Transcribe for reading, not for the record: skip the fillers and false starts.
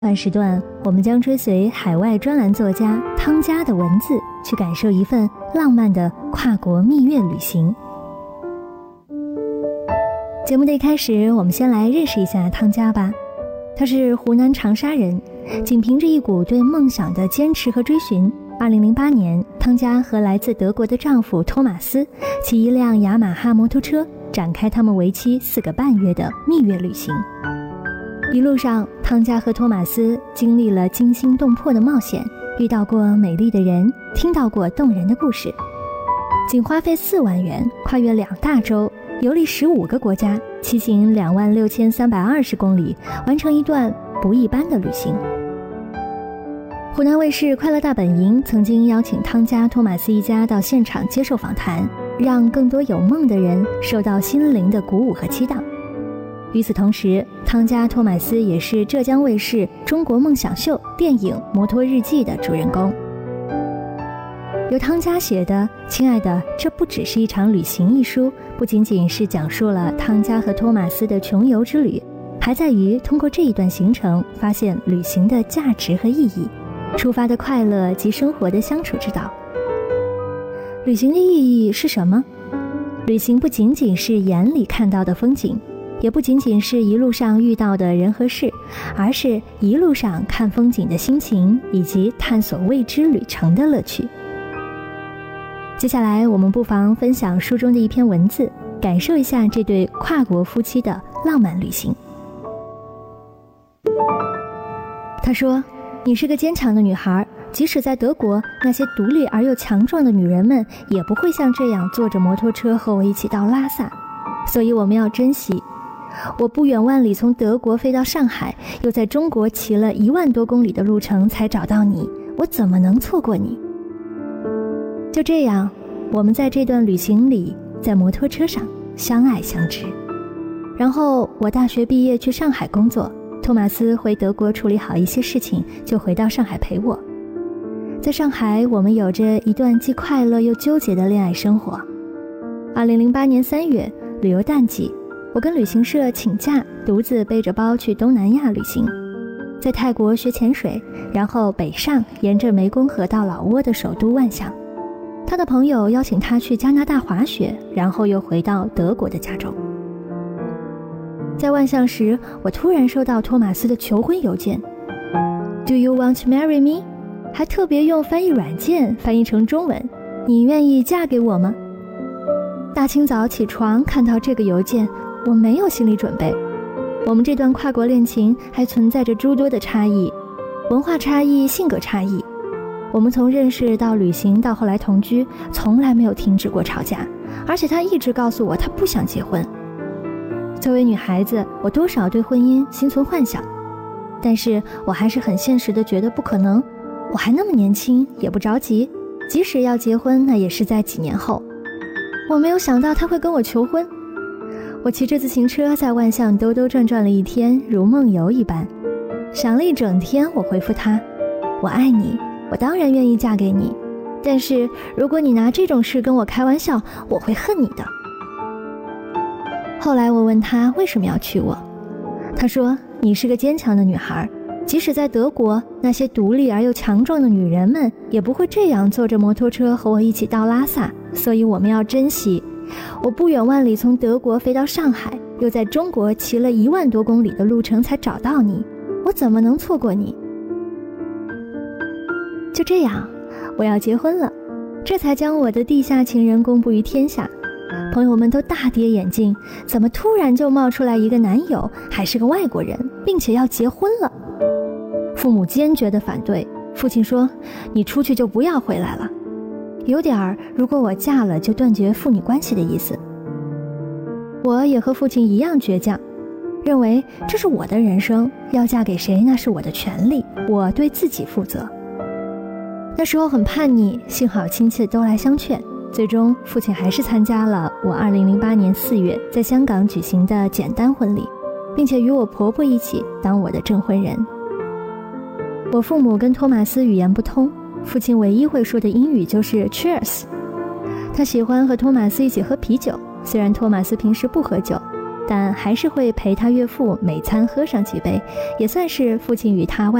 半时段，我们将追随海外专栏作家汤佳的文字，去感受一份浪漫的跨国蜜月旅行。节目的一开始，我们先来认识一下汤佳吧。他是湖南长沙人，仅凭着一股对梦想的坚持和追寻，2008年，汤佳和来自德国的丈夫托马斯骑一辆雅马哈摩托车，展开他们为期4个半月的蜜月旅行。一路上，汤佳和托马斯经历了惊心动魄的冒险，遇到过美丽的人，听到过动人的故事。仅花费4万元，跨越2大洲，游历15个国家，骑行26320公里，完成一段不一般的旅行。湖南卫视《快乐大本营》曾经邀请汤佳、托马斯一家到现场接受访谈，让更多有梦的人受到心灵的鼓舞和激荡。与此同时，汤佳、托马斯也是浙江卫视《中国梦想秀》电影《摩托日记》的主人公。由汤佳写的《亲爱的，这不只是一场旅行》一书，不仅仅是讲述了汤佳和托马斯的穷游之旅，还在于通过这一段行程发现旅行的价值和意义，出发的快乐及生活的相处之道。旅行的意义是什么？旅行不仅仅是眼里看到的风景，也不仅仅是一路上遇到的人和事，而是一路上看风景的心情，以及探索未知旅程的乐趣。接下来，我们不妨分享书中的一篇文字，感受一下这对跨国夫妻的浪漫旅行。他说：“你是个坚强的女孩，即使在德国，那些独立而又强壮的女人们也不会像这样坐着摩托车和我一起到拉萨，所以我们要珍惜。我不远万里从德国飞到上海，又在中国骑了1万多公里的路程才找到你，我怎么能错过你？”就这样，我们在这段旅行里，在摩托车上相爱相知。然后我大学毕业去上海工作，托马斯回德国处理好一些事情，就回到上海陪我。在上海，我们有着一段既快乐又纠结的恋爱生活。2008年3月，旅游淡季，我跟旅行社请假，独自背着包去东南亚旅行，在泰国学潜水，然后北上，沿着湄公河到老挝的首都万象。他的朋友邀请他去加拿大滑雪，然后又回到德国的加州。在万象时，我突然收到托马斯的求婚邮件 Do you want to marry me？ 还特别用翻译软件翻译成中文，你愿意嫁给我吗？大清早起床看到这个邮件，我没有心理准备。我们这段跨国恋情还存在着诸多的差异，文化差异、性格差异。我们从认识到旅行到后来同居，从来没有停止过吵架，而且他一直告诉我他不想结婚。作为女孩子，我多少对婚姻心存幻想，但是我还是很现实的觉得不可能，我还那么年轻，也不着急，即使要结婚，那也是在几年后。我没有想到他会跟我求婚。我骑着自行车在万象兜兜转转了一天，如梦游一般。想了一整天，我回复他：我爱你，我当然愿意嫁给你，但是如果你拿这种事跟我开玩笑，我会恨你的。后来我问他为什么要娶我，他说：你是个坚强的女孩，即使在德国，那些独立而又强壮的女人们也不会这样坐着摩托车和我一起到拉萨，所以我们要珍惜。我不远万里从德国飞到上海，又在中国骑了1万多公里的路程才找到你，我怎么能错过你？就这样，我要结婚了，这才将我的地下情人公布于天下。朋友们都大跌眼镜，怎么突然就冒出来一个男友，还是个外国人，并且要结婚了？父母坚决地反对，父亲说：你出去就不要回来了，有点如果我嫁了就断绝父女关系的意思。我也和父亲一样倔强，认为这是我的人生，要嫁给谁那是我的权利，我对自己负责。那时候很叛逆，幸好亲戚都来相劝，最终父亲还是参加了我2008年4月在香港举行的简单婚礼，并且与我婆婆一起当我的证婚人。我父母跟托马斯语言不通，父亲唯一会说的英语就是 Cheers。 他喜欢和托马斯一起喝啤酒，虽然托马斯平时不喝酒， 但还是会陪他岳父每餐喝上几杯，也算是父亲与他外